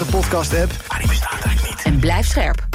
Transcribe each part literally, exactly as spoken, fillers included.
andere podcast-app. Maar die bestaat eigenlijk niet. En blijf scherp.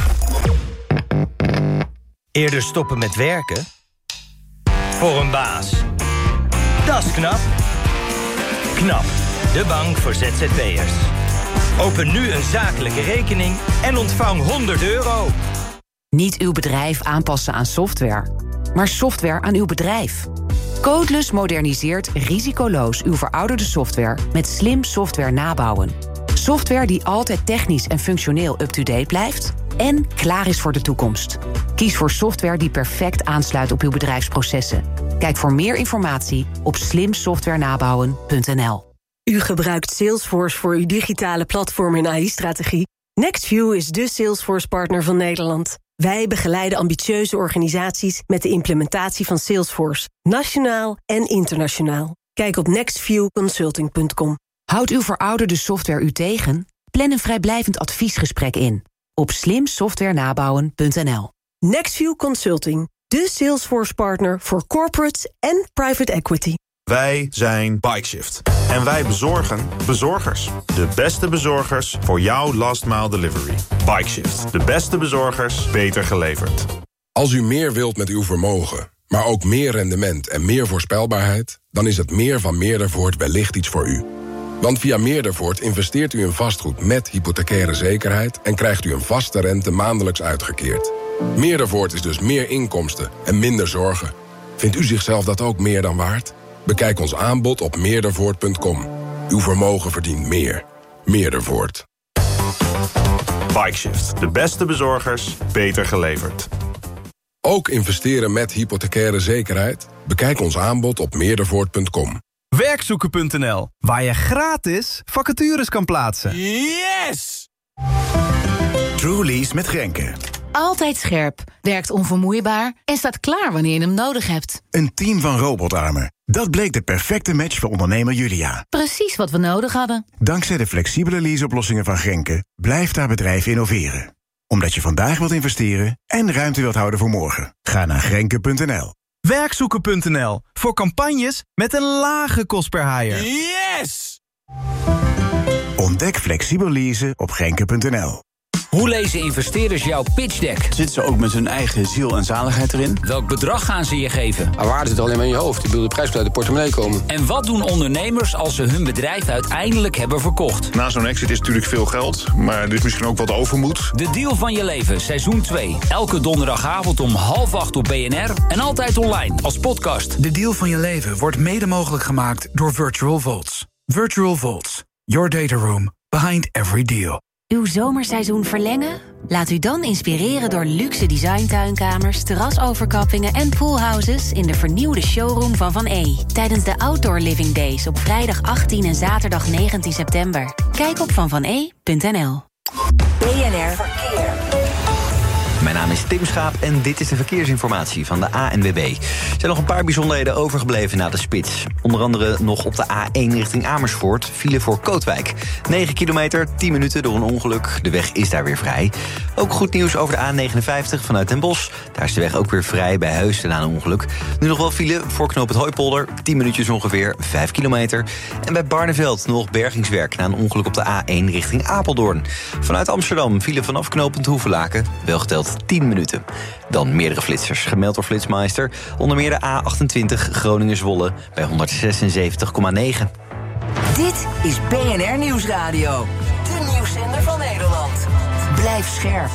Eerder stoppen met werken? Voor een baas. Dat is knap. KNAP, de bank voor Z Z P'ers. Open nu een zakelijke rekening en ontvang honderd euro. Niet uw bedrijf aanpassen aan software, maar software aan uw bedrijf. Codeless moderniseert risicoloos uw verouderde software met slim software nabouwen. Software die altijd technisch en functioneel up-to-date blijft en klaar is voor de toekomst. Kies voor software die perfect aansluit op uw bedrijfsprocessen. Kijk voor meer informatie op slim software nabouwen punt n l. U gebruikt Salesforce voor uw digitale platform en A I-strategie. NextView is de Salesforce-partner van Nederland. Wij begeleiden ambitieuze organisaties met de implementatie van Salesforce, nationaal en internationaal. Kijk op nextview consulting punt com. Houdt uw verouderde software u tegen? Plan een vrijblijvend adviesgesprek in op slim software nabouwen punt n l. NextView Consulting, de Salesforce-partner voor corporates en private equity. Wij zijn Bikeshift. En wij bezorgen bezorgers. De beste bezorgers voor jouw last mile delivery. Bikeshift. De beste bezorgers, beter geleverd. Als u meer wilt met uw vermogen, maar ook meer rendement en meer voorspelbaarheid, dan is het meer van Meerdervoort wellicht iets voor u. Want via Meerdervoort investeert u in vastgoed met hypothecaire zekerheid en krijgt u een vaste rente maandelijks uitgekeerd. Meerdervoort is dus meer inkomsten en minder zorgen. Vindt u zichzelf dat ook meer dan waard? Bekijk ons aanbod op meerdervoort punt com. Uw vermogen verdient meer. Meerdervoort. Bikeshift. De beste bezorgers, beter geleverd. Ook investeren met hypothecaire zekerheid? Bekijk ons aanbod op meerdervoort punt com. werkzoeken punt n l, waar je gratis vacatures kan plaatsen. Yes! Trulease met Renke. Altijd scherp, werkt onvermoeibaar en staat klaar wanneer je hem nodig hebt. Een team van robotarmen. Dat bleek de perfecte match voor ondernemer Julia. Precies wat we nodig hadden. Dankzij de flexibele leaseoplossingen van Grenke blijft haar bedrijf innoveren. Omdat je vandaag wilt investeren en ruimte wilt houden voor morgen. Ga naar grenke punt n l. werkzoeken punt n l, voor campagnes met een lage kost per hire. Yes! Ontdek flexibel leasen op grenke punt n l. Hoe lezen investeerders jouw pitch deck? Zitten ze ook met hun eigen ziel en zaligheid erin? Welk bedrag gaan ze je geven? Maar waarde zit alleen maar in je hoofd. Je bedoelt, de prijs moet uit de portemonnee komen. En wat doen ondernemers als ze hun bedrijf uiteindelijk hebben verkocht? Na zo'n exit is natuurlijk veel geld, maar er is misschien ook wat overmoed. De deal van je leven, seizoen twee. Elke donderdagavond om half acht op B N R en altijd online als podcast. De deal van je leven wordt mede mogelijk gemaakt door Virtual Vaults. Virtual Vaults, your data room behind every deal. Uw zomerseizoen verlengen? Laat u dan inspireren door luxe designtuinkamers, terrasoverkappingen en poolhouses in de vernieuwde showroom van Van E. Tijdens de Outdoor Living Days op vrijdag achttien en zaterdag negentien september. Kijk op van van e punt n l. B N R Verkeer. Mijn naam is Tim Schaap en dit is de verkeersinformatie van de A N W B. Er zijn nog een paar bijzonderheden overgebleven na de spits. Onder andere nog op de A één richting Amersfoort, file voor Kootwijk. negen kilometer, tien minuten door een ongeluk. De weg is daar weer vrij. Ook goed nieuws over de A negenenvijftig vanuit Den Bosch. Daar is de weg ook weer vrij bij Heusden na een ongeluk. Nu nog wel file voor knoop het Hooipolder. tien minuutjes ongeveer, vijf kilometer. En bij Barneveld nog bergingswerk na een ongeluk op de A één richting Apeldoorn. Vanuit Amsterdam file vanaf knooppunt Hoevelaken. Wel geteld tien minuten. Dan meerdere flitsers, gemeld door Flitsmeister. Onder meer de A achtentwintig Groningen-Zwolle bij honderdzesenzeventig komma negen. Dit is B N R Nieuwsradio. De nieuwszender van Nederland. Blijf scherp.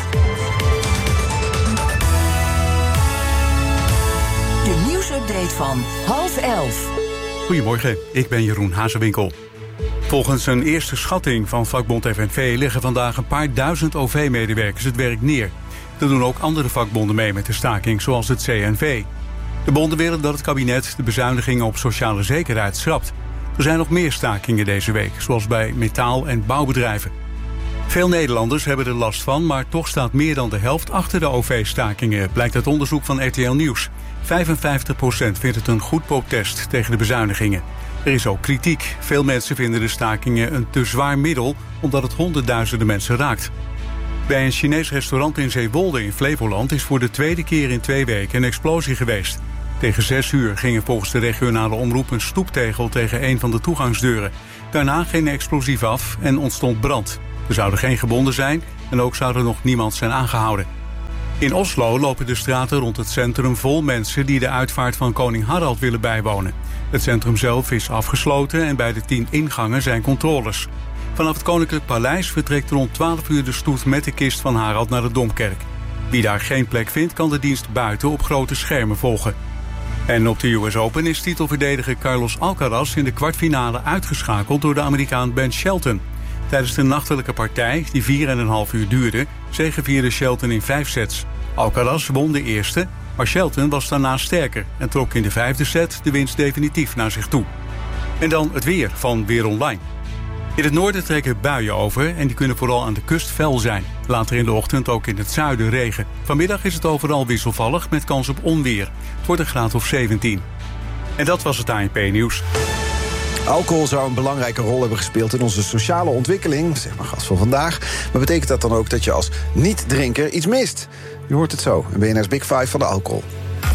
De nieuwsupdate van half elf. Goedemorgen, ik ben Jeroen Hazewinkel. Volgens een eerste schatting van vakbond F N V leggen vandaag een paar duizend O V-medewerkers het werk neer. Er doen ook andere vakbonden mee met de staking, zoals het C N V. De bonden willen dat het kabinet de bezuinigingen op sociale zekerheid schrapt. Er zijn nog meer stakingen deze week, zoals bij metaal- en bouwbedrijven. Veel Nederlanders hebben er last van, maar toch staat meer dan de helft achter de O V-stakingen, blijkt uit onderzoek van R T L Nieuws. vijfenvijftig procent vindt het een goed protest tegen de bezuinigingen. Er is ook kritiek. Veel mensen vinden de stakingen een te zwaar middel, omdat het honderdduizenden mensen raakt. Bij een Chinees restaurant in Zeewolde in Flevoland is voor de tweede keer in twee weken een explosie geweest. Tegen zes uur ging er volgens de regionale omroep een stoeptegel tegen een van de toegangsdeuren. Daarna ging de explosief af en ontstond brand. Er zouden geen gewonden zijn en ook zou er nog niemand zijn aangehouden. In Oslo lopen de straten rond het centrum vol mensen die de uitvaart van koning Harald willen bijwonen. Het centrum zelf is afgesloten en bij de tien ingangen zijn controles. Vanaf het Koninklijk Paleis vertrekt rond twaalf uur de stoet met de kist van Harald naar de Domkerk. Wie daar geen plek vindt, kan de dienst buiten op grote schermen volgen. En op de U S Open is titelverdediger Carlos Alcaraz in de kwartfinale uitgeschakeld door de Amerikaan Ben Shelton. Tijdens de nachtelijke partij, die vier en een half uur duurde, zegevierde Shelton in vijf sets. Alcaraz won de eerste, maar Shelton was daarna sterker en trok in de vijfde set de winst definitief naar zich toe. En dan het weer van Weer Online. In het noorden trekken buien over en die kunnen vooral aan de kust fel zijn. Later in de ochtend ook in het zuiden regen. Vanmiddag is het overal wisselvallig met kans op onweer. Het wordt een graad of zeventien. En dat was het A N P-nieuws. Alcohol zou een belangrijke rol hebben gespeeld in onze sociale ontwikkeling, zeg maar gast van vandaag. Maar betekent dat dan ook dat je als niet-drinker iets mist? U hoort het zo, in B N R's Big Five van de alcohol.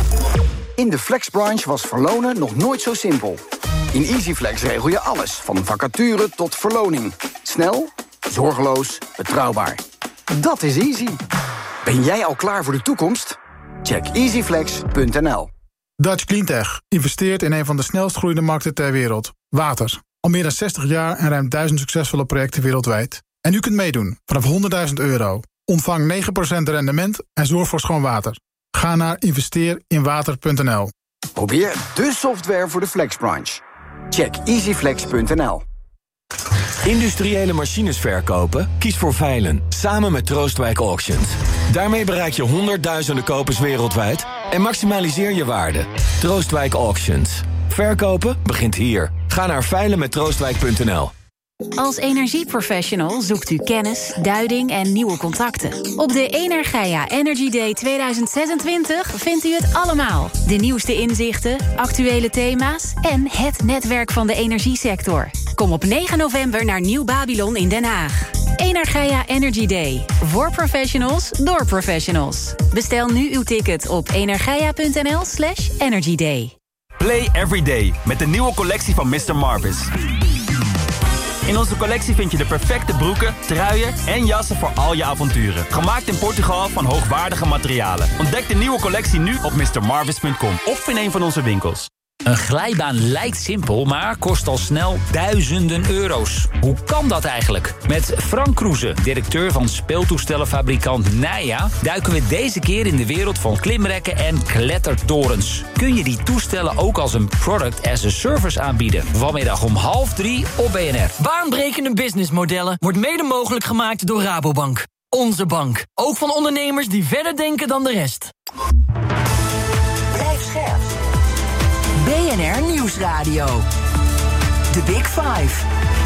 In de flexbranche was verlonen nog nooit zo simpel. In EasyFlex regel je alles, van vacature tot verloning. Snel, zorgeloos, betrouwbaar. Dat is easy. Ben jij al klaar voor de toekomst? Check easyflex punt n l. Dutch Cleantech investeert in een van de snelst groeiende markten ter wereld. Water. Al meer dan zestig jaar en ruim duizend succesvolle projecten wereldwijd. En u kunt meedoen vanaf honderdduizend euro. Ontvang negen procent rendement en zorg voor schoon water. Ga naar investeer in water punt n l. Probeer de software voor de flexbranche. Check easyflex punt n l. Industriële machines verkopen? Kies voor Veilen, samen met Troostwijk Auctions. Daarmee bereik je honderdduizenden kopers wereldwijd en maximaliseer je waarde. Troostwijk Auctions. Verkopen begint hier. Ga naar veilen met troostwijk punt n l. Als energieprofessional zoekt u kennis, duiding en nieuwe contacten. Op de Energia Energy Day tweeduizend zesentwintig vindt u het allemaal. De nieuwste inzichten, actuele thema's en het netwerk van de energiesector. Kom op negen november naar Nieuw Babylon in Den Haag. Energia Energy Day. Voor professionals, door professionals. Bestel nu uw ticket op energia punt n l slash energy day. Play every day met de nieuwe collectie van mister Marvis. In onze collectie vind je de perfecte broeken, truien en jassen voor al je avonturen. Gemaakt in Portugal van hoogwaardige materialen. Ontdek de nieuwe collectie nu op mister marvis punt com of in een van onze winkels. Een glijbaan lijkt simpel, maar kost al snel duizenden euro's. Hoe kan dat eigenlijk? Met Frank Kroeze, directeur van speeltoestellenfabrikant Nija, duiken we deze keer in de wereld van klimrekken en klettertorens. Kun je die toestellen ook als een product as a service aanbieden? Vanmiddag om half drie op B N R. Baanbrekende businessmodellen wordt mede mogelijk gemaakt door Rabobank. Onze bank. Ook van ondernemers die verder denken dan de rest. Blijf scherp. B N R Nieuwsradio. The Big Five.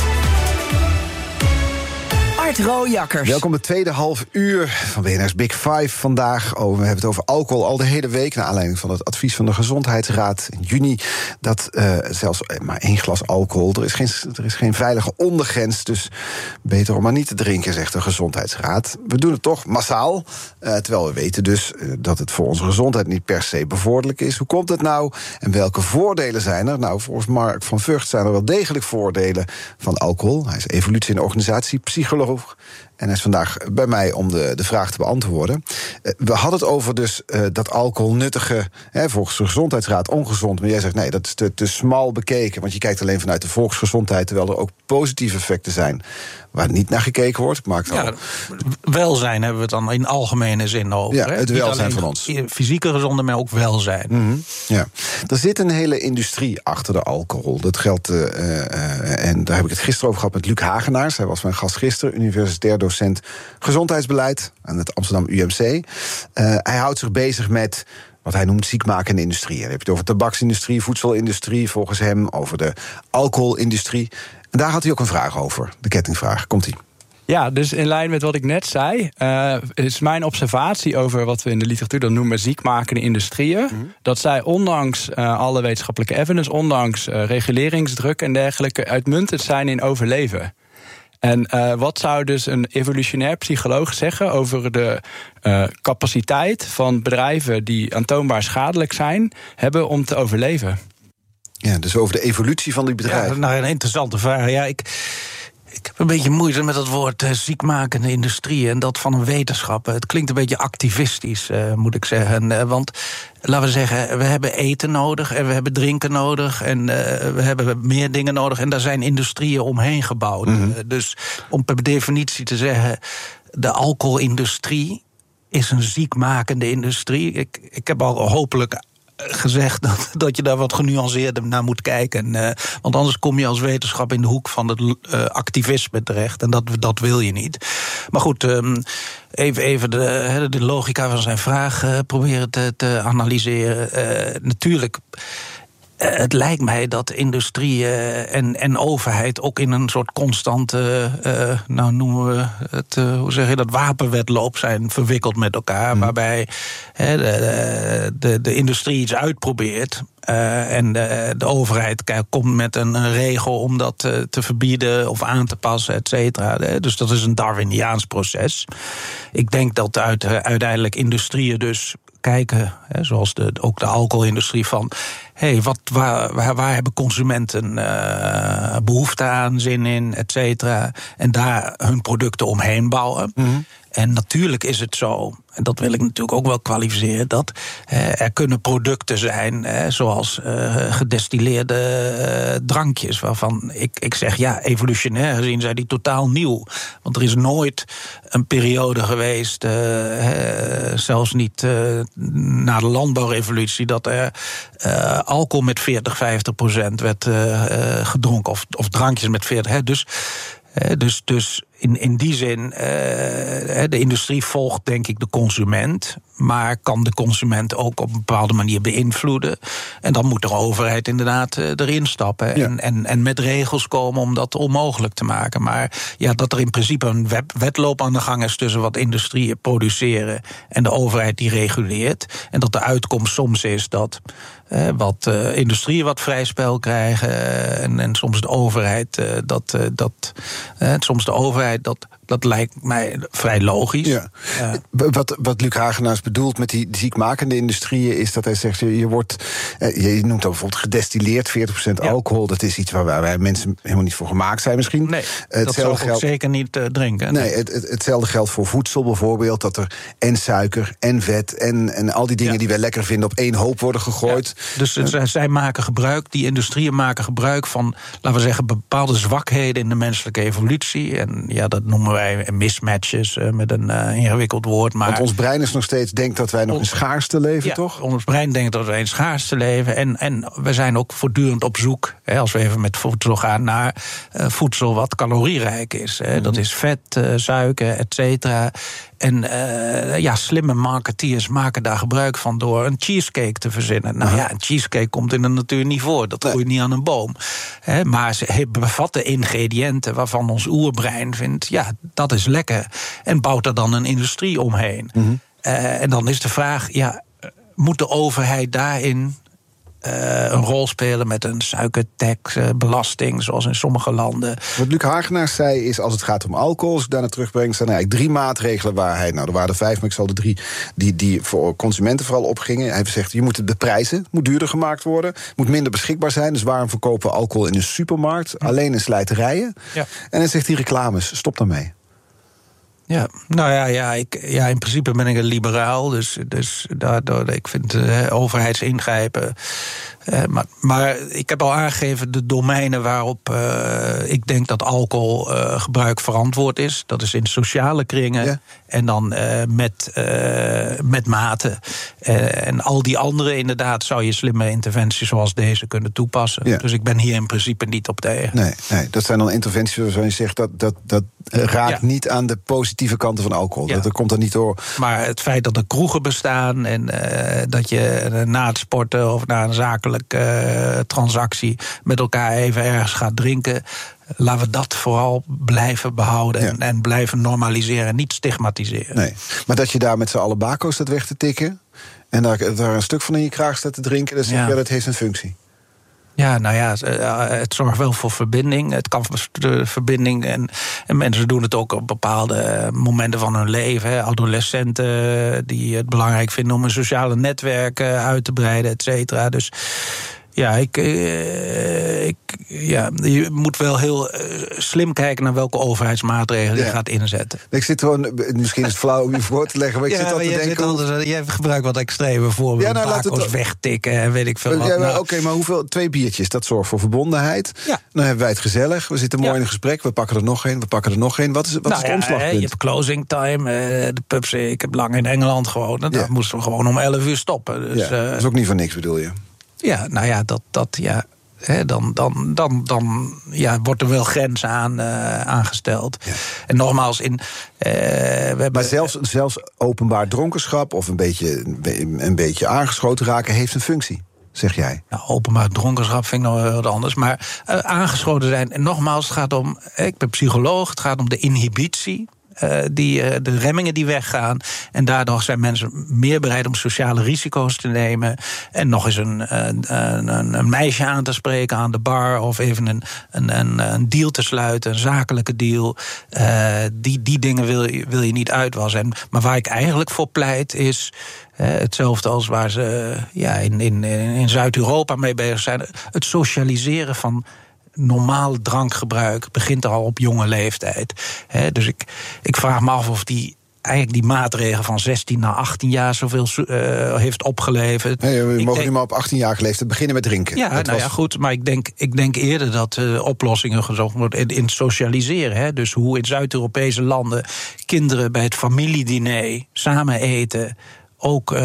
Art Rooijakkers. Welkom het tweede half uur van B N R's Big Five vandaag. Oh, we hebben het over alcohol al de hele week, naar aanleiding van het advies van de Gezondheidsraad in juni, dat uh, zelfs maar één glas alcohol, er is, geen, er is geen veilige ondergrens, dus beter om maar niet te drinken, zegt de Gezondheidsraad. We doen het toch massaal, uh, terwijl we weten dus uh, dat het voor onze gezondheid niet per se bevorderlijk is. Hoe komt het nou en welke voordelen zijn er? Nou, volgens Mark van Vught zijn er wel degelijk voordelen van alcohol. Hij is evolutie- en organisatiepsycholoog. En hij is vandaag bij mij om de, de vraag te beantwoorden. Uh, we hadden het over dus uh, dat alcohol nuttige, hè, volgens de Gezondheidsraad ongezond. Maar jij zegt nee, dat is te, te smal bekeken. Want je kijkt alleen vanuit de volksgezondheid, terwijl er ook positieve effecten zijn waar niet naar gekeken wordt. Ik maak het ja, al. Welzijn hebben we het dan in algemene zin over. Ja, het welzijn van ons. Fysieke gezonde, maar ook welzijn. Mm-hmm. Ja. Er zit een hele industrie achter de alcohol. Dat geldt, uh, uh, en daar heb ik het gisteren over gehad met Luc Hagenaars. Hij was mijn gast gisteren, universitair docent gezondheidsbeleid aan het Amsterdam U M C. Uh, hij houdt zich bezig met wat hij noemt ziekmakende industrie. Dan heb je het over tabaksindustrie, voedselindustrie, volgens hem over de alcoholindustrie. En daar had hij ook een vraag over, de kettingvraag. Komt-ie. Ja, dus in lijn met wat ik net zei, uh, is mijn observatie over wat we in de literatuur dan noemen ziekmakende industrieën, mm-hmm. dat zij ondanks uh, alle wetenschappelijke evidence, ondanks uh, reguleringsdruk en dergelijke, uitmuntend zijn in overleven. En uh, wat zou dus een evolutionair psycholoog zeggen over de uh, capaciteit van bedrijven die aantoonbaar schadelijk zijn, hebben om te overleven? Ja, dus over de evolutie van die bedrijven. Ja, nou, een interessante vraag. Ja, ik, Ik heb een beetje moeite met dat woord uh, ziekmakende industrie en dat van een wetenschap. Het klinkt een beetje activistisch, uh, moet ik zeggen. Uh, want laten we zeggen, we hebben eten nodig en we hebben drinken nodig en uh, we hebben meer dingen nodig. En daar zijn industrieën omheen gebouwd. Mm-hmm. Uh, dus om per definitie te zeggen, de alcoholindustrie is een ziekmakende industrie. Ik, ik heb al hopelijk gezegd dat, dat je daar wat genuanceerder naar moet kijken. Uh, want anders kom je als wetenschap in de hoek van het uh, activisme terecht. En dat, dat wil je niet. Maar goed, um, even, even de, de logica van zijn vraag uh, proberen te, te analyseren. Uh, natuurlijk, uh, het lijkt mij dat industrie uh, en, en overheid ook in een soort constante, uh, nou noemen we het, uh, hoe zeg je dat, wapenwedloop zijn verwikkeld met elkaar. Mm. Waarbij uh, de, de, de industrie iets uitprobeert. Uh, en de, de overheid kijk, komt met een, een regel om dat uh, te verbieden of aan te passen, et cetera. Dus dat is een Darwiniaans proces. Ik denk dat uit, uh, uiteindelijk industrieën dus kijken, hè, zoals de, ook de alcoholindustrie, van hé, hey, wat, waar, waar, waar hebben consumenten uh, behoefte aan, zin in, et cetera. En daar hun producten omheen bouwen. Mm-hmm. En natuurlijk is het zo, en dat wil ik natuurlijk ook wel kwalificeren, dat eh, er kunnen producten zijn, eh, zoals eh, gedestilleerde eh, drankjes, waarvan ik, ik zeg, ja, evolutionair gezien zijn die totaal nieuw. Want er is nooit een periode geweest, eh, eh, zelfs niet eh, na de landbouwrevolutie, dat er eh, alcohol met veertig, vijftig procent werd eh, eh, gedronken, of, of drankjes met veertig. Hè, dus, eh, dus, dus In, in die zin, uh, de industrie volgt denk ik de consument, maar kan de consument ook op een bepaalde manier beïnvloeden. En dan moet de overheid inderdaad uh, erin stappen. Ja. En, en, en met regels komen om dat onmogelijk te maken. Maar ja, dat er in principe een wet, wedloop aan de gang is tussen wat industrieën produceren en de overheid die reguleert. En dat de uitkomst soms is dat uh, wat uh, industrieën wat vrij spel krijgen. Uh, en, en soms de overheid uh, dat, uh, dat uh, soms de overheid. Dat, dat lijkt mij vrij logisch. Ja. Uh, wat, wat Luc Hagenaars bedoelt met die ziekmakende industrieën is dat hij zegt, je, je wordt, je noemt dan bijvoorbeeld gedestilleerd, veertig procent ja. alcohol. Dat is iets waar wij, wij mensen helemaal niet voor gemaakt zijn misschien. Nee, uh, dat zou ik geldt, zeker niet uh, drinken. Nee, het, het, hetzelfde geldt voor voedsel bijvoorbeeld. Dat er en suiker en vet en, en al die dingen ja. die wij lekker vinden op één hoop worden gegooid. Ja. Dus uh, zij maken gebruik, die industrieën maken gebruik van, laten we zeggen, bepaalde zwakheden in de menselijke evolutie. En ja, dat noemen wij mismatches, uh, met een uh, ingewikkeld woord. Maar want ons brein is nog steeds denkt dat wij nog in schaarste leven, ja, toch? Ons brein denkt dat wij in schaarste leven. En, en we zijn ook voortdurend op zoek, hè, als we even met voedsel gaan, naar uh, voedsel wat calorierijk is. Hè. Mm-hmm. Dat is vet, uh, suiker, et cetera. En uh, ja, slimme marketeers maken daar gebruik van door een cheesecake te verzinnen. Nou ja, een cheesecake komt in de natuur niet voor. Dat groeit niet aan een boom. He, maar ze bevatten ingrediënten waarvan ons oerbrein vindt, ja, dat is lekker. En bouwt er dan een industrie omheen. Mm-hmm. Uh, en dan is de vraag, ja, moet de overheid daarin Uh, een rol spelen met een suikertax, uh, belasting, zoals in sommige landen. Wat Luc Hagenaars zei is, als het gaat om alcohol, als ik daarna terugbreng, zijn er eigenlijk drie maatregelen waar hij, nou er waren er vijf, maar ik zal de drie die, die voor consumenten vooral opgingen. Hij zegt, je moet het beprijzen, het moet duurder gemaakt worden, het moet minder beschikbaar zijn, dus waarom verkopen we alcohol in de supermarkt, ja. alleen in slijterijen? Ja. En dan zegt hij, reclames, stop daarmee. Ja, nou ja, ja, ik, ja, in principe ben ik een liberaal, dus, dus daardoor, ik vind uh, overheidsingrijpen. Uh, maar, maar ik heb al aangegeven de domeinen waarop uh, ik denk dat alcoholgebruik uh, verantwoord is. Dat is in sociale kringen ja. en dan uh, met, uh, met mate. Uh, en al die andere inderdaad zou je slimme interventies zoals deze kunnen toepassen. Ja. Dus ik ben hier in principe niet op tegen. Nee, nee, dat zijn dan interventies waarvan je zegt dat, dat, dat raakt ja. niet aan de positieve kanten van alcohol. Ja. Dat, dat komt er niet door. Maar het feit dat er kroegen bestaan en uh, dat je uh, na het sporten of na een zakelijke uh, transactie met elkaar even ergens gaat drinken, laten we dat vooral blijven behouden ja. en, en blijven normaliseren, niet stigmatiseren. Nee, maar dat je daar met z'n allen bako's staat weg te tikken en daar, daar een stuk van in je kraag staat te drinken, dat, ja. Ja, dat heeft een functie. Ja, nou ja, het zorgt wel voor verbinding. Het kan de verbinding. En, en mensen doen het ook op bepaalde momenten van hun leven. Hè. Adolescenten die het belangrijk vinden om een sociale netwerk uit te breiden, et cetera. Dus Ja, ik, uh, ik, ja, je moet wel heel uh, slim kijken naar welke overheidsmaatregelen ja. je gaat inzetten. Ik zit gewoon, misschien is het flauw om je voor te leggen, maar ik ja, zit al te denken... Altijd, jij gebruikt wat extreme voorbeelden, ja, nou, bako's wegtikken en weet ik veel wat. Ja, nou. Oké, okay, maar hoeveel? Twee biertjes, dat zorgt voor verbondenheid. Ja. Dan hebben wij het gezellig, we zitten mooi ja. in een gesprek, we pakken er nog een, we pakken er nog een. Wat is, wat nou, is het ja, omslagpunt? Je hebt closing time, uh, de pubs, ik heb lang in Engeland gewoond, ja. dan moesten we gewoon om elf uur stoppen. Dus, ja, dat is ook niet voor niks, bedoel je? Ja, nou ja, dat, dat ja, hè, dan, dan, dan, dan ja, wordt er wel grens aan uh, aangesteld. Ja. En nogmaals, in, uh, we hebben, maar zelfs, zelfs openbaar dronkenschap of een beetje, een beetje aangeschoten raken heeft een functie, zeg jij? Nou, openbaar dronkenschap vind ik nog wat anders. Maar uh, aangeschoten zijn, en nogmaals, het gaat om, ik ben psycholoog, het gaat om de inhibitie. Uh, die, uh, de remmingen die weggaan. En daardoor zijn mensen meer bereid om sociale risico's te nemen. En nog eens een, uh, een, een meisje aan te spreken aan de bar. Of even een, een, een, een deal te sluiten, een zakelijke deal. Uh, die, die dingen wil je, wil je niet uitwassen. En, maar waar ik eigenlijk voor pleit is... Uh, hetzelfde als waar ze uh, ja, in, in, in Zuid-Europa mee bezig zijn. Het socialiseren van... normaal drankgebruik begint al op jonge leeftijd. He, dus ik, ik vraag me af of die eigenlijk die maatregel van zestien naar achttien jaar zoveel uh, heeft opgeleverd. Nee, we mogen niet maar op achttienjarige leeftijd beginnen met drinken. Ja, dat nou was... ja, goed, maar ik denk, ik denk eerder dat uh, oplossingen gezocht worden in, in socialiseren. Hè? Dus hoe in Zuid-Europese landen kinderen bij het familiediner samen eten... ook uh,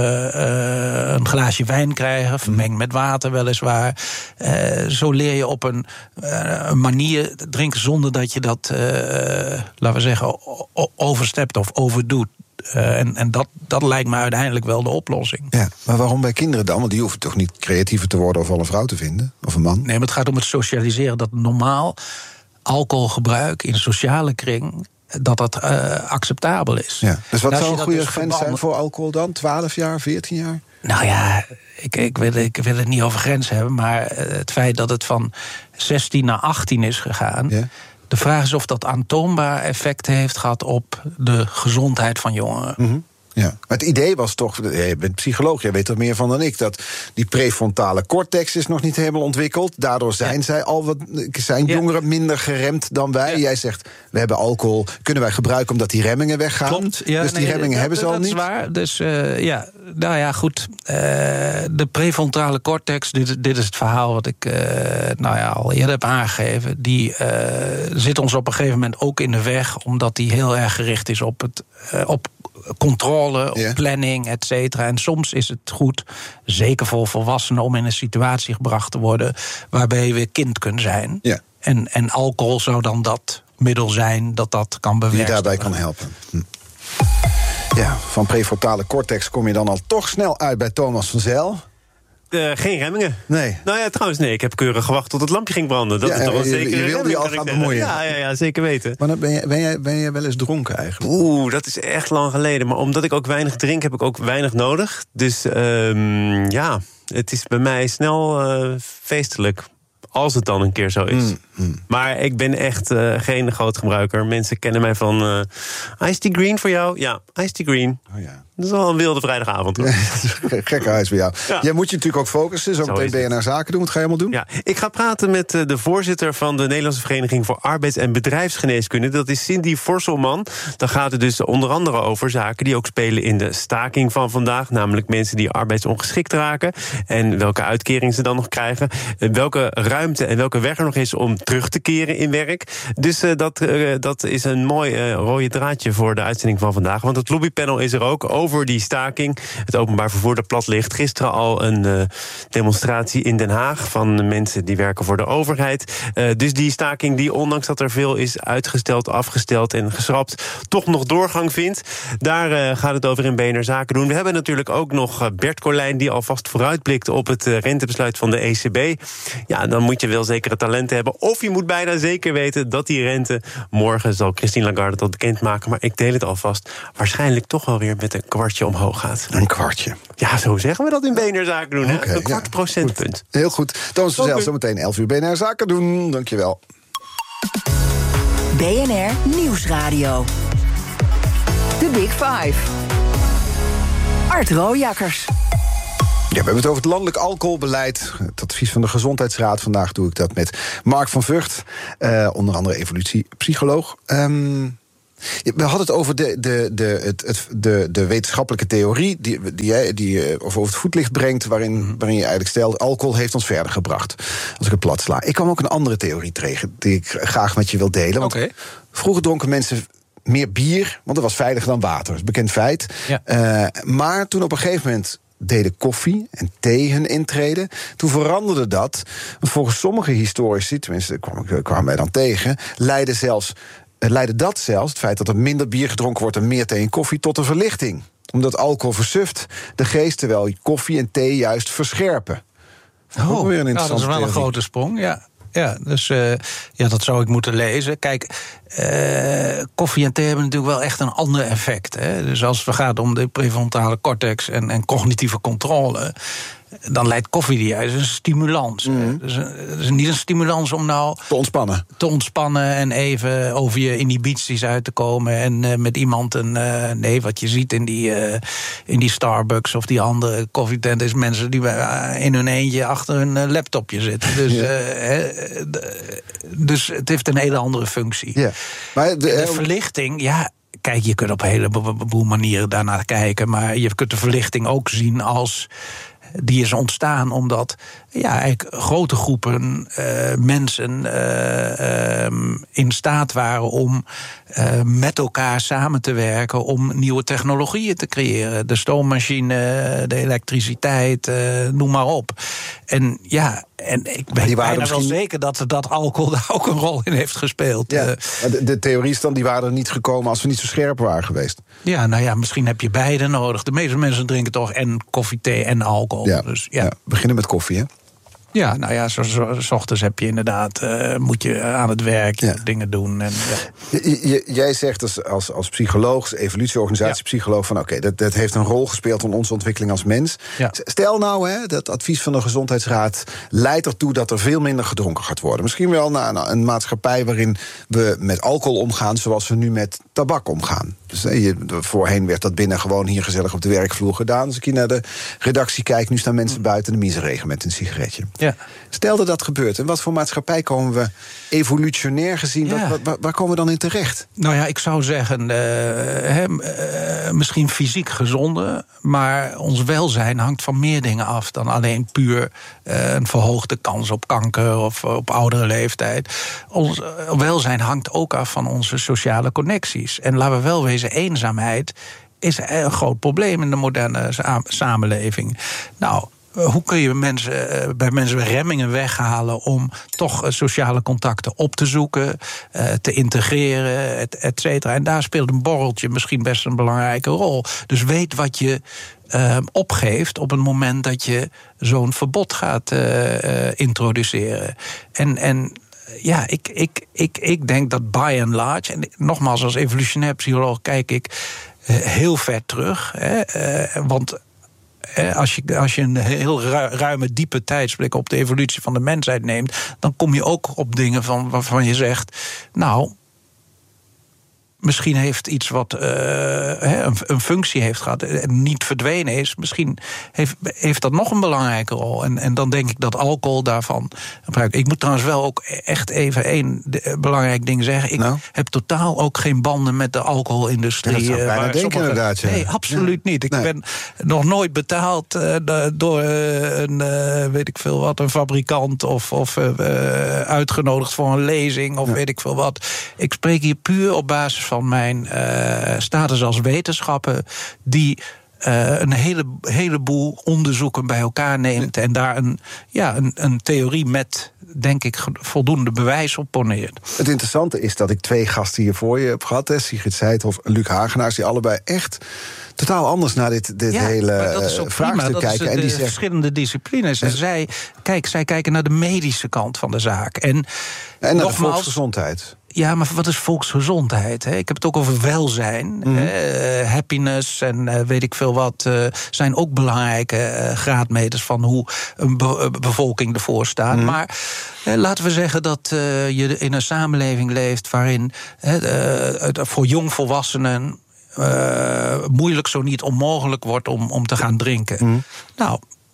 uh, een glaasje wijn krijgen, vermengd met water weliswaar. Uh, zo leer je op een, uh, een manier drinken zonder dat je dat, uh, laten we zeggen, overstept of overdoet. Uh, en en dat, dat lijkt me uiteindelijk wel de oplossing. Ja, maar waarom bij kinderen dan? Want die hoeven toch niet creatiever te worden of al een vrouw te vinden? Of een man? Nee, maar het gaat om het socialiseren. Dat normaal alcoholgebruik in een sociale kring... dat dat uh, acceptabel is. Ja. Dus wat zou een goede dus grens zijn voor alcohol dan? twaalf jaar, veertien jaar? Nou ja, ik, ik, wil, ik wil het niet over grens hebben... maar het feit dat het van zestien naar achttien is gegaan... Ja. De vraag is of dat aantoonbaar effect heeft gehad... op de gezondheid van jongeren. Mm-hmm. Ja, maar het idee was toch, je bent psycholoog, jij weet er meer van dan ik... dat die prefrontale cortex is nog niet helemaal ontwikkeld. Daardoor zijn, ja. zij al wat, zijn jongeren ja. minder geremd dan wij. Ja. Jij zegt, we hebben alcohol, kunnen wij gebruiken omdat die remmingen weggaan. Klopt, ja, dus die nee, remmingen dat, hebben ze dat al niet. Dat is waar, dus uh, ja, nou ja, goed. Uh, de prefrontale cortex, dit, dit is het verhaal wat ik uh, nou ja, al eerder heb aangegeven... die uh, zit ons op een gegeven moment ook in de weg... omdat die heel erg gericht is op het... Uh, op controle, op yeah. planning, et cetera. En soms is het goed, zeker voor volwassenen... om in een situatie gebracht te worden... waarbij je weer kind kunt zijn. Yeah. En, en alcohol zou dan dat middel zijn dat dat kan bewerkstelligen. Die daarbij kan helpen. Hm. Ja, van prefrontale cortex kom je dan al toch snel uit bij Thomas van Zijl... Uh, geen remmingen. Nee. Nou ja, trouwens, nee. Ik heb keurig gewacht tot het lampje ging branden. Dat ja, is toch wel je, zeker. Je wilde je al gaan bemoeien. Ja, ja, ja, zeker weten. Maar dan ben, je, ben, je, ben je wel eens dronken eigenlijk? Oeh, dat is echt lang geleden. Maar omdat ik ook weinig drink, heb ik ook weinig nodig. Dus um, ja, het is bij mij snel uh, feestelijk. Als het dan een keer zo is. Mm, mm. Maar ik ben echt uh, geen groot gebruiker. Mensen kennen mij van... Uh, Ice Tea Green voor jou? Ja, Ice Tea Green. Oh ja. Dat is wel een wilde vrijdagavond, hoor. Gekke huis bij jou. Ja. Jij moet je natuurlijk ook focussen. Zo meteen B N R Zaken doen. Wat ga je allemaal doen? Ja, ik ga praten met de voorzitter van de Nederlandse Vereniging voor Arbeids- en Bedrijfsgeneeskunde. Dat is Cindy Vorselman. Dan gaat het dus onder andere over zaken die ook spelen in de staking van vandaag. Namelijk mensen die arbeidsongeschikt raken. En welke uitkering ze dan nog krijgen. Welke ruimte en welke weg er nog is om terug te keren in werk. Dus uh, dat, uh, dat is een mooi uh, rode draadje voor de uitzending van vandaag. Want het lobbypanel is er ook over die staking. Het openbaar vervoer dat plat ligt. Gisteren al een uh, demonstratie in Den Haag van mensen die werken voor de overheid. Uh, dus die staking die, ondanks dat er veel is uitgesteld, afgesteld en geschrapt, toch nog doorgang vindt. Daar uh, gaat het over in B N R Zaken doen. We hebben natuurlijk ook nog Bert Colijn die alvast vooruitblikt op het uh, rentebesluit van de E C B. Ja, dan moet je wel zekere talenten hebben. Of je moet bijna zeker weten dat die rente, morgen zal Christine Lagarde dat bekendmaken, maar ik deel het alvast, waarschijnlijk toch wel weer met een kwartje omhoog gaat. Een kwartje. Ja, zo zeggen we dat in B N R Zaken doen. Okay, een kwart ja, procentpunt. Goed. Heel goed. Thomas van Zijl, zometeen elf uur B N R Zaken doen. Dankjewel. B N R Nieuwsradio. The Big Five. Art Rooijakkers. Ja, we hebben het over het landelijk alcoholbeleid. Het advies van de Gezondheidsraad. Vandaag doe ik dat met Mark van Vught, uh, onder andere evolutiepsycholoog. Um, we hadden het over de, de, de, het, het, de, de wetenschappelijke theorie die, die jij die je over het voetlicht brengt, waarin, waarin je eigenlijk stelt, alcohol heeft ons verder gebracht. Als ik het plat sla. Ik kwam ook een andere theorie tegen die ik graag met je wil delen. Want okay. Vroeger dronken mensen meer bier, want dat was veiliger dan water. Dat is een bekend feit. Ja. Uh, maar toen op een gegeven moment deden koffie en thee hun intreden. Toen veranderde dat. Volgens sommige historici, tenminste kwamen wij dan tegen, leidde zelfs, leidde dat zelfs, het feit dat er minder bier gedronken wordt en meer thee en koffie, tot een verlichting. Omdat alcohol versuft de geest, terwijl koffie en thee juist verscherpen. Oh, weer een nou, dat is wel theorie. Een grote sprong, ja. Ja, dus uh, ja, dat zou ik moeten lezen. Kijk, uh, koffie en thee hebben natuurlijk wel echt een ander effect. Hè? Dus als het gaat om de prefrontale cortex en, en cognitieve controle, dan leidt koffie die juist een stimulans. Mm. Dus, dus niet een stimulans om nou te ontspannen. Te ontspannen en even over je inhibities uit te komen. En uh, met iemand een. Uh, nee, wat je ziet in die, uh, in die Starbucks of die andere koffietent is mensen die uh, in hun eentje achter hun uh, laptopje zitten. Dus, ja. uh, de, dus het heeft een hele andere functie. Ja. Maar de, de verlichting, ja. Kijk, je kunt op een heleboel manieren daarnaar kijken, maar je kunt de verlichting ook zien als die is ontstaan omdat ja, eigenlijk grote groepen uh, mensen uh, um, in staat waren om uh, met elkaar samen te werken om nieuwe technologieën te creëren. De stoommachine, de elektriciteit, uh, noem maar op. En ja, en ik ben bijna misschien wel zeker dat, dat alcohol daar ook een rol in heeft gespeeld. Ja, de, de theorie is dan, die waren er niet gekomen als we niet zo scherp waren geweest. Ja, nou ja, misschien heb je beide nodig. De meeste mensen drinken toch en koffie, thee en alcohol. Ja, dus, ja. ja, we beginnen met koffie, hè? Ja, nou ja, zo, zo, 's ochtends heb je inderdaad, uh, moet je aan het werk ja. dingen doen. En, ja. j- j- jij zegt als, als, als psycholoog, als evolutieorganisatiepsycholoog, van oké, okay, dat, dat heeft een rol gespeeld in onze ontwikkeling als mens. Ja. Stel nou, hè, dat advies van de Gezondheidsraad leidt ertoe dat er veel minder gedronken gaat worden. Misschien wel naar een, een maatschappij waarin we met alcohol omgaan zoals we nu met tabak omgaan. Dus hè, je, voorheen werd dat binnen gewoon hier gezellig op de werkvloer gedaan. Als ik hier naar de redactie kijk, nu staan mensen buiten de miseregen met een sigaretje. Ja. Stel dat dat gebeurt, in wat voor maatschappij komen we evolutionair gezien, ja. wat, waar, waar komen we dan in terecht? Nou ja, ik zou zeggen, uh, he, uh, misschien fysiek gezonde, maar ons welzijn hangt van meer dingen af dan alleen puur uh, een verhoogde kans op kanker of op oudere leeftijd. Ons uh, welzijn hangt ook af van onze sociale connecties. En laten we wel wezen, eenzaamheid is een groot probleem in de moderne sa- samenleving. Nou, hoe kun je mensen, bij mensen remmingen weghalen om toch sociale contacten op te zoeken, te integreren, et, et cetera. En daar speelt een borreltje misschien best een belangrijke rol. Dus weet wat je uh, opgeeft op het moment dat je zo'n verbod gaat uh, introduceren. En, en ja, ik, ik, ik, ik denk dat by and large, en nogmaals als evolutionair psycholoog kijk ik uh, heel ver terug, hè, uh, want Als je, als je een heel ruime, diepe tijdsblik op de evolutie van de mensheid neemt, dan kom je ook op dingen van, waarvan je zegt, nou, misschien heeft iets wat uh, een, een functie heeft gehad en niet verdwenen is, misschien heeft, heeft dat nog een belangrijke rol. En, en dan denk ik dat alcohol daarvan gebruikt. Ik moet trouwens wel ook echt even één belangrijk ding zeggen. Ik nou? heb totaal ook geen banden met de alcoholindustrie. Ja, dat zou ik bijna denken sommige, inderdaad. Ja. Nee, absoluut ja. niet. Ik nee. ben nog nooit betaald uh, door uh, een, uh, weet ik veel wat, een fabrikant of, of uh, uitgenodigd voor een lezing of ja. weet ik veel wat. Ik spreek hier puur op basis van mijn uh, status als wetenschapper, die uh, een hele, heleboel onderzoeken bij elkaar neemt ja. en daar een, ja, een, een theorie met, denk ik, voldoende bewijs op poneert. Het interessante is dat ik twee gasten hier voor je heb gehad, hè, Sigrid Seithoff en Luc Hagenaars, die allebei echt totaal anders naar dit, dit ja, hele dat is ook vraagstuk prima. kijken. Dat is de, en die de zegt, verschillende disciplines. En zij, kijk, zij kijken naar de medische kant van de zaak. En, en naar nogmaals, de volksgezondheid. Ja, maar wat is volksgezondheid? Hè? Ik heb het ook over welzijn. Mm-hmm. Uh, happiness en uh, weet ik veel wat uh, zijn ook belangrijke uh, graadmeters van hoe een be- bevolking ervoor staat. Mm-hmm. Maar uh, laten we zeggen dat uh, je in een samenleving leeft waarin uh, uh, voor jongvolwassenen Uh, moeilijk zo niet onmogelijk wordt om, om te gaan drinken. Mm. Nou,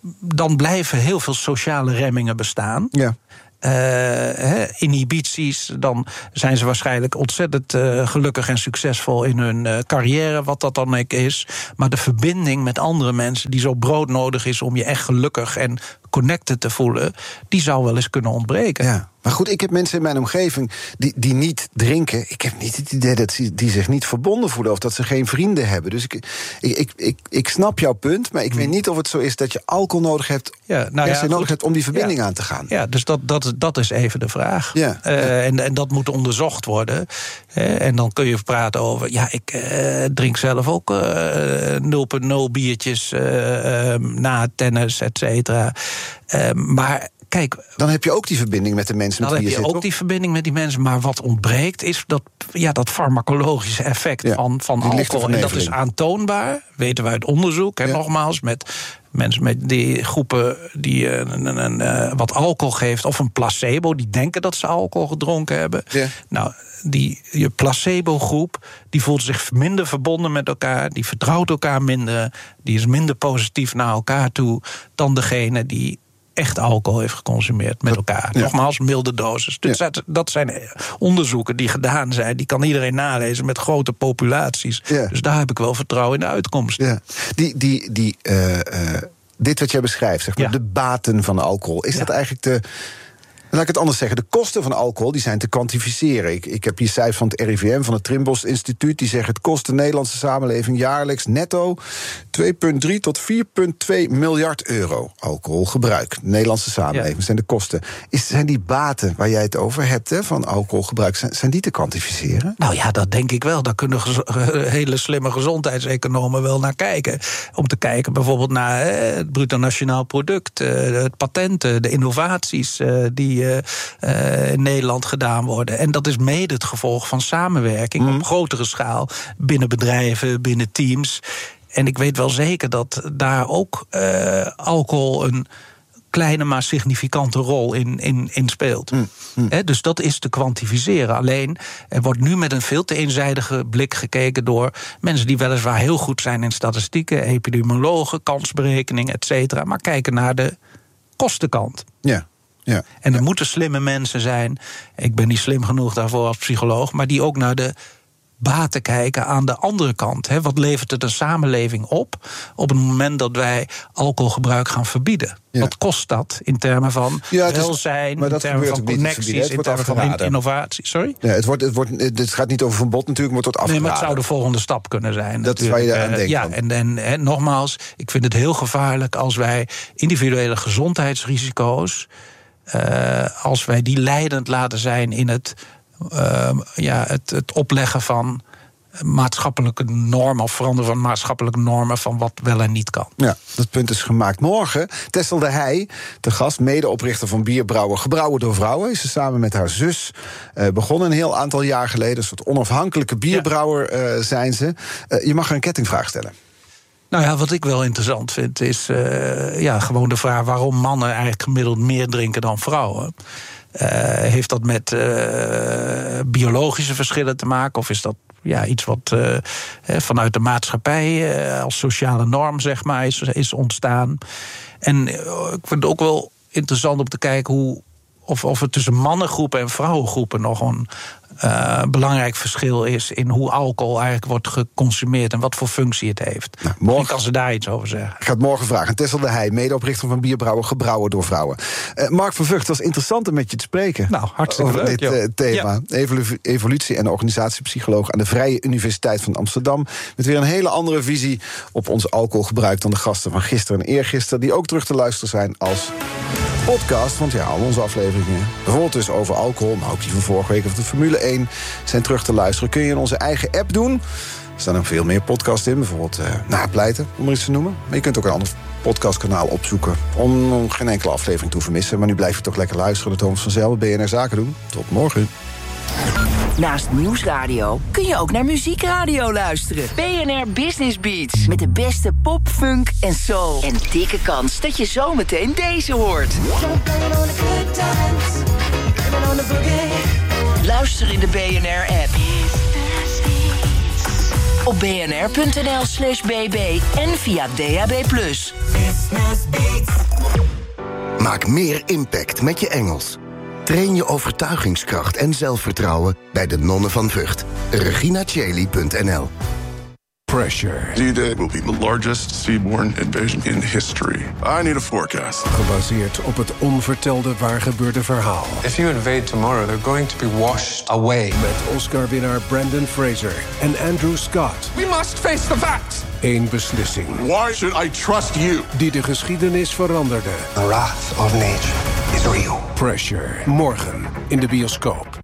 dan blijven heel veel sociale remmingen bestaan. Ja. Uh, he, inhibities, dan zijn ze waarschijnlijk ontzettend uh, gelukkig en succesvol in hun uh, carrière, wat dat dan ook is. Maar de verbinding met andere mensen, die zo broodnodig is om je echt gelukkig en connected te voelen, die zou wel eens kunnen ontbreken. Ja. Maar goed, ik heb mensen in mijn omgeving die, die niet drinken. Ik heb niet het idee dat ze die zich niet verbonden voelen of dat ze geen vrienden hebben. Dus ik, ik, ik, ik, ik snap jouw punt, maar ik hmm. weet niet of het zo is dat je alcohol nodig hebt, ja, nou ja, nodig hebt om die verbinding ja. aan te gaan. Ja, dus dat, dat, dat is even de vraag. Ja, uh, ja. En, en dat moet onderzocht worden. Uh, en dan kun je praten over, ja, ik uh, drink zelf ook uh, nul komma nul biertjes uh, uh, na tennis, et cetera. Uh, maar kijk, dan heb je ook die verbinding met de mensen met wie je zit. Dan heb je ook die verbinding met die mensen. Maar wat ontbreekt is dat, ja, dat farmacologische effect ja, van, van alcohol. En dat is aantoonbaar, weten we uit onderzoek. En ja. nogmaals, met mensen met die groepen die uh, een, een, uh, wat alcohol geeft, of een placebo, die denken dat ze alcohol gedronken hebben. Ja. Nou, die je placebo-groep, die voelt zich minder verbonden met elkaar, die vertrouwt elkaar minder, die is minder positief naar elkaar toe dan degene die echt alcohol heeft geconsumeerd met elkaar. Ja. Nogmaals, milde doses. Dus ja. dat zijn onderzoeken die gedaan zijn. Die kan iedereen nalezen met grote populaties. Ja. Dus daar heb ik wel vertrouwen in de uitkomst. Ja. Die, die, die, uh, uh, dit wat jij beschrijft, zeg maar, ja. de baten van alcohol. Is ja. dat eigenlijk de... Laat ik het anders zeggen, de kosten van alcohol die zijn te kwantificeren. Ik, ik heb hier cijfers van het R I V M, van het Trimbos Instituut, die zeggen het kost de Nederlandse samenleving jaarlijks netto twee komma drie tot vier komma twee miljard euro alcoholgebruik. De Nederlandse samenleving ja. zijn de kosten. Is, zijn die baten waar jij het over hebt, hè, van alcoholgebruik, zijn, zijn die te kwantificeren? Nou ja, dat denk ik wel. Daar kunnen gez- hele slimme gezondheidseconomen wel naar kijken. Om te kijken bijvoorbeeld naar eh, het bruto nationaal product, eh, het patenten, de innovaties eh, die Uh, uh, in Nederland gedaan worden. En dat is mede het gevolg van samenwerking mm. op grotere schaal binnen bedrijven, binnen teams. En ik weet wel zeker dat daar ook uh, alcohol een kleine maar significante rol in, in, in speelt. Mm. Mm. He, dus dat is te kwantificeren. Alleen, er wordt nu met een veel te eenzijdige blik gekeken door mensen die weliswaar heel goed zijn in statistieken, epidemiologen, kansberekening, et cetera, maar kijken naar de kostenkant. Ja. Ja, en er ja. moeten slimme mensen zijn, ik ben niet slim genoeg daarvoor als psycholoog, maar die ook naar de baten kijken aan de andere kant. Hè. Wat levert het een samenleving op op het moment dat wij alcoholgebruik gaan verbieden? Ja. Wat kost dat in termen van ja, welzijn, in termen van connecties, in termen van innovatie? Sorry? Ja, het, wordt, het, wordt, het gaat niet over verbod natuurlijk, maar het wordt afgeraden. Nee, maar het zou de volgende stap kunnen zijn. Dat is waar je aan denkt. Ja, en, en, en nogmaals, ik vind het heel gevaarlijk als wij individuele gezondheidsrisico's, Uh, als wij die leidend laten zijn in het, uh, ja, het, het opleggen van maatschappelijke normen, of veranderen van maatschappelijke normen van wat wel en niet kan. Ja, dat punt is gemaakt. Morgen Tessel de Heij, de gast, medeoprichter van bierbrouwer Gebrouwen door Vrouwen, is ze samen met haar zus uh, begonnen een heel aantal jaar geleden. Een soort onafhankelijke bierbrouwer uh, zijn ze. Uh, je mag er een kettingvraag stellen. Nou ja, wat ik wel interessant vind is uh, ja, gewoon de vraag waarom mannen eigenlijk gemiddeld meer drinken dan vrouwen. Uh, heeft dat met uh, biologische verschillen te maken? Of is dat ja, iets wat uh, vanuit de maatschappij uh, als sociale norm zeg maar, is, is ontstaan? En uh, ik vind het ook wel interessant om te kijken hoe Of, of het tussen mannengroepen en vrouwengroepen nog een uh, belangrijk verschil is in hoe alcohol eigenlijk wordt geconsumeerd en wat voor functie het heeft. Nou, morgen kan ze daar iets over zeggen. Ik ga het morgen vragen. Tessel de Heij, medeoprichter van bierbrouwer Gebrouwen door Vrouwen. Uh, Mark van Vught, het was interessant om met je te spreken. Nou, hartstikke over leuk, dit uh, thema. Ja. Evolu- evolutie- en organisatiepsycholoog aan de Vrije Universiteit van Amsterdam. Met weer een hele andere visie op ons alcoholgebruik dan de gasten van gisteren en eergisteren, die ook terug te luisteren zijn als podcast. Want ja, al onze afleveringen, bijvoorbeeld dus over alcohol, maar ook die van vorige week of de Formule één, zijn terug te luisteren. Kun je in onze eigen app doen. Er staan ook veel meer podcasts in, bijvoorbeeld uh, Napleiten, om er iets te noemen. Maar je kunt ook een ander podcastkanaal opzoeken om, om geen enkele aflevering te hoeven missen. Maar nu blijf je toch lekker luisteren. De Thomas van Zel, B N R Zaken doen. Tot morgen. Naast Nieuwsradio kun je ook naar Muziekradio luisteren. B N R Business Beats. Met de beste pop, funk en soul. En dikke kans dat je zometeen deze hoort. Luister in de B N R-app. Op bnr.nl slash bb en via D A B plus. Business Beats. Maak meer impact met je Engels. Train je overtuigingskracht en zelfvertrouwen bij de Nonnen van Vught. regina cheli punt n l. Pressure. D-Day will be the largest seaborne invasion in history. I need a forecast. Gebaseerd op het onvertelde waargebeurde verhaal. If you invade tomorrow, they're going to be washed away. Met Oscar-winnaar Brandon Fraser en Andrew Scott. We must face the facts. Eén beslissing. Why should I trust you? Die de geschiedenis veranderde. The wrath of nature is real. Pressure. Morgen in de bioscoop.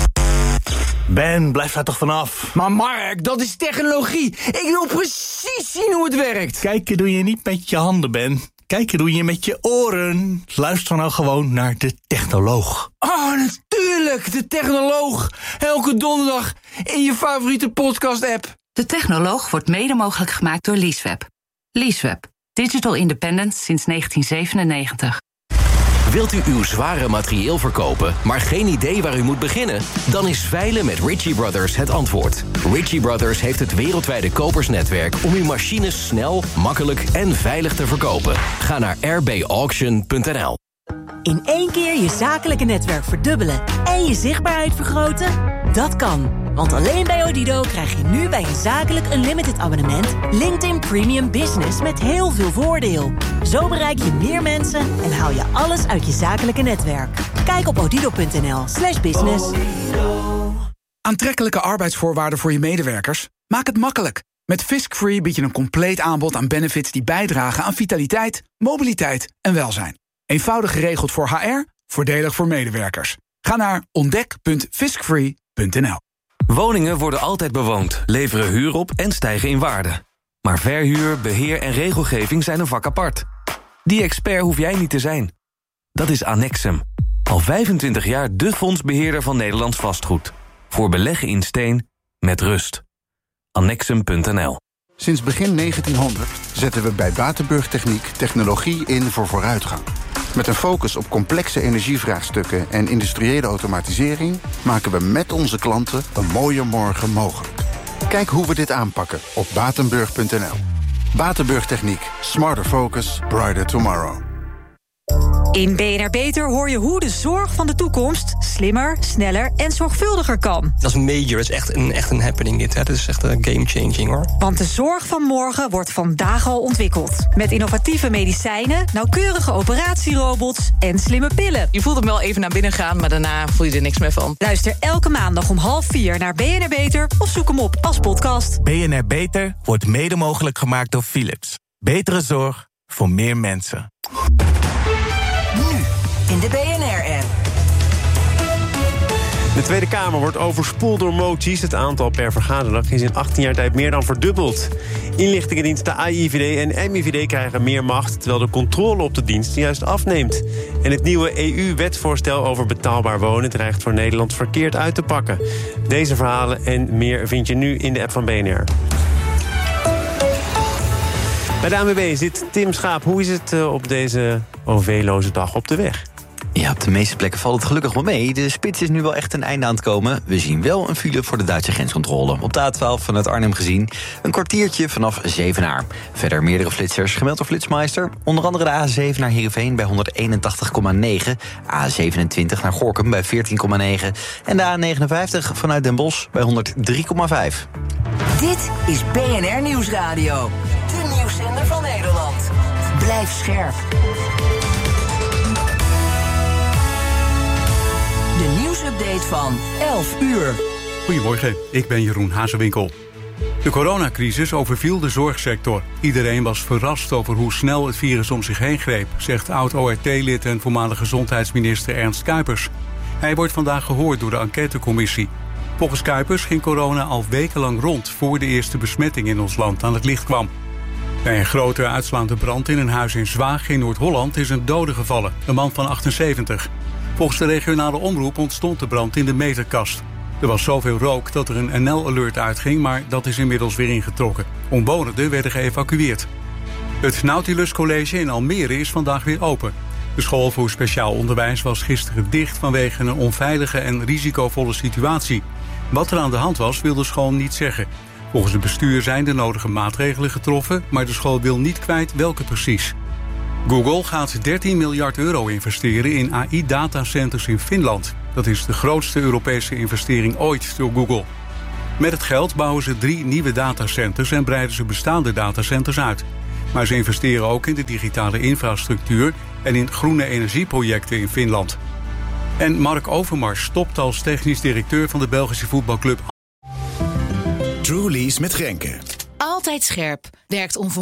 Ben, blijf daar toch vanaf. Maar Mark, dat is technologie. Ik wil precies zien hoe het werkt. Kijken doe je niet met je handen, Ben. Kijken doe je met je oren. Luister nou gewoon naar de technoloog. Oh, natuurlijk, de technoloog. Elke donderdag in je favoriete podcast-app. De technoloog wordt mede mogelijk gemaakt door Leaseweb. Leaseweb. Digital independence sinds negentien zevenennegentig. Wilt u uw zware materieel verkopen, maar geen idee waar u moet beginnen? Dan is veilen met Ritchie Brothers het antwoord. Ritchie Brothers heeft het wereldwijde kopersnetwerk om uw machines snel, makkelijk en veilig te verkopen. Ga naar r b auction punt n l. In één keer je zakelijke netwerk verdubbelen en je zichtbaarheid vergroten? Dat kan, want alleen bij Odido krijg je nu bij een zakelijk unlimited abonnement LinkedIn Premium Business met heel veel voordeel. Zo bereik je meer mensen en haal je alles uit je zakelijke netwerk. Kijk op odido punt n l slash business. Aantrekkelijke arbeidsvoorwaarden voor je medewerkers? Maak het makkelijk. Met Fisk-Free bied je een compleet aanbod aan benefits die bijdragen aan vitaliteit, mobiliteit en welzijn. Eenvoudig geregeld voor H R, voordelig voor medewerkers. Ga naar ontdek punt fiskfree punt n l. Woningen worden altijd bewoond, leveren huur op en stijgen in waarde. Maar verhuur, beheer en regelgeving zijn een vak apart. Die expert hoef jij niet te zijn. Dat is Annexum. Al vijfentwintig jaar de fondsbeheerder van Nederlands vastgoed. Voor beleggen in steen, met rust. Annexum punt n l. Sinds begin negentienhonderd zetten we bij Batenburg Techniek technologie in voor vooruitgang. Met een focus op complexe energievraagstukken en industriële automatisering maken we met onze klanten een mooier morgen mogelijk. Kijk hoe we dit aanpakken op batenburg punt n l. Batenburg Techniek. Smarter focus, brighter tomorrow. In B N R Beter hoor je hoe de zorg van de toekomst slimmer, sneller en zorgvuldiger kan. Dat is major, dat is echt een, echt een happening dit. Hè. Dat is echt een game-changing hoor. Want de zorg van morgen wordt vandaag al ontwikkeld. Met innovatieve medicijnen, nauwkeurige operatierobots en slimme pillen. Je voelt hem wel even naar binnen gaan, maar daarna voel je er niks meer van. Luister elke maandag om half vier naar B N R Beter of zoek hem op als podcast. B N R Beter wordt mede mogelijk gemaakt door Philips. Betere zorg voor meer mensen. In de B N R-app. De Tweede Kamer wordt overspoeld door moties. Het aantal per vergaderdag is in achttien jaar tijd meer dan verdubbeld. Inlichtingendiensten A I V D en M I V D krijgen meer macht, terwijl de controle op de dienst juist afneemt. En het nieuwe E U-wetsvoorstel over betaalbaar wonen dreigt voor Nederland verkeerd uit te pakken. Deze verhalen en meer vind je nu in de app van B N R. Bij de A N W B zit Tim Schaap. Hoe is het op deze O V-loze dag op de weg? Ja, op de meeste plekken valt het gelukkig wel mee. De spits is nu wel echt een einde aan het komen. We zien wel een file voor de Duitse grenscontrole. Op de A twaalf vanuit Arnhem gezien. Een kwartiertje vanaf Zevenaar. Verder meerdere flitsers gemeld door Flitsmeister. Onder andere de A zeven naar Heerenveen bij honderdeenentachtig komma negen. A zevenentwintig naar Gorinchem bij veertien komma negen. En de A negenenvijftig vanuit Den Bosch bij honderd drie komma vijf. Dit is B N R Nieuwsradio. De nieuwszender van Nederland. Blijf scherp. De nieuwsupdate van elf uur. Goedemorgen, ik ben Jeroen Hazewinkel. De coronacrisis overviel de zorgsector. Iedereen was verrast over hoe snel het virus om zich heen greep, zegt oud-O R T-lid en voormalig gezondheidsminister Ernst Kuipers. Hij wordt vandaag gehoord door de enquêtecommissie. Volgens Kuipers ging corona al wekenlang rond voor de eerste besmetting in ons land aan het licht kwam. Bij een grote uitslaande brand in een huis in Zwaag in Noord-Holland is een dode gevallen, een man van achtenzeventig. Volgens de regionale omroep ontstond de brand in de meterkast. Er was zoveel rook dat er een N L-alert uitging, maar dat is inmiddels weer ingetrokken. Omwonenden werden geëvacueerd. Het Nautilus College in Almere is vandaag weer open. De school voor speciaal onderwijs was gisteren dicht vanwege een onveilige en risicovolle situatie. Wat er aan de hand was, wil de school niet zeggen. Volgens het bestuur zijn de nodige maatregelen getroffen, maar de school wil niet kwijt welke precies. Google gaat dertien miljard euro investeren in A I-datacenters in Finland. Dat is de grootste Europese investering ooit door Google. Met het geld bouwen ze drie nieuwe datacenters en breiden ze bestaande datacenters uit. Maar ze investeren ook in de digitale infrastructuur en in groene energieprojecten in Finland. En Mark Overmars stopt als technisch directeur van de Belgische voetbalclub. Trulies met Grenke. Altijd scherp. Werkt onvermoeibaar.